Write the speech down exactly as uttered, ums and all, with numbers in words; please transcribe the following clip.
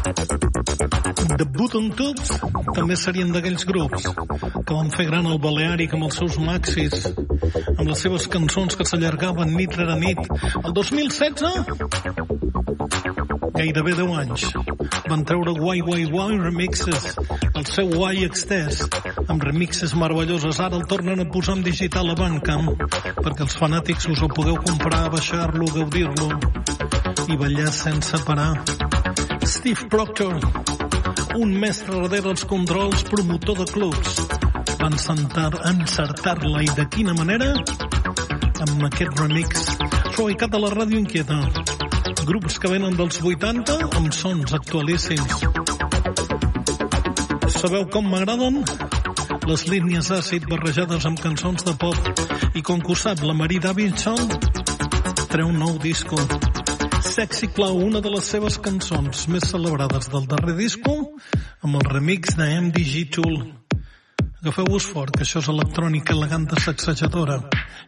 The Button Tubs també serien d'aquells grups que van fer gran el Balearic amb els seus maxis, amb les seves cançons que s'allargaven nit rere nit. El dos mil setze, gairebé deu anys, van treure Why Why Why remixes, el seu Why extès, amb remixes meravelloses. Ara el tornen a posar en digital a Bandcamp perquè els fanàtics us ho podeu comprar, baixar-lo, gaudir-lo i ballar sense parar. Steve Proctor, un mestre darrere els controls, promotor de clubs, van encertar-la, i de quina manera? Amb aquest remix fabricat a la Ràdio Inquieta. Grups que venen dels vuitanta amb sons actualíssims. Sabeu com m'agraden? Les línies àcid barrejades amb cançons de pop. I com que ho sap, la Marie Davidson treu un nou disco. Sexy Cloud, una de les seves cançons més celebrades del darrer disco, amb el remix de M D G Tool. Agafeu-vos fort, que això és electrònica elegant de sacsejadora.